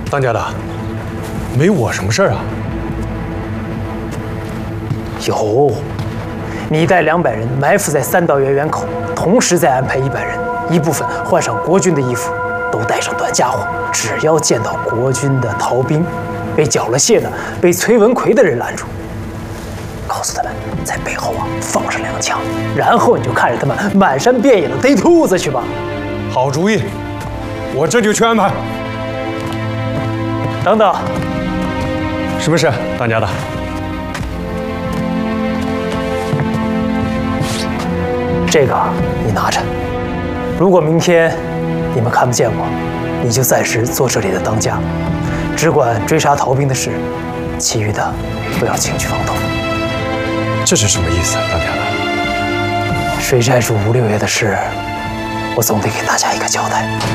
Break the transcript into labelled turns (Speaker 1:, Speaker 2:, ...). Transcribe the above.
Speaker 1: 当家的，没我什么事儿啊？
Speaker 2: 有，你带200人埋伏在3道渊源口，同时再安排100人，一部分换上国军的衣服，都带上短家伙。只要见到国军的逃兵，被缴了械的、被崔文奎的人拦住，告诉他们在背后放上2枪，然后你就看着他们满山遍野的逮兔子去吧。
Speaker 1: 好主意，我这就去安排。
Speaker 2: 等等，
Speaker 1: 什么事，当家的？
Speaker 2: 这个你拿着。如果明天你们看不见我，你就暂时做这里的当家，只管追杀逃兵的事，其余的不要轻举妄动。
Speaker 1: 这是什么意思，当家的？
Speaker 2: 水寨主吴六爷的事，我总得给大家一个交代。